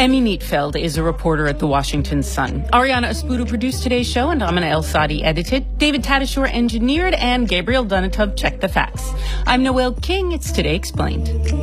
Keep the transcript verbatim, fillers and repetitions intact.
Emmy Neatfeld is a reporter at the Washington Sun. Ariana Espudo produced today's show, and Amina El Sadi edited. David Tadashore engineered, and Gabriel Donatov checked the facts. I'm Noel King. It's Today Explained.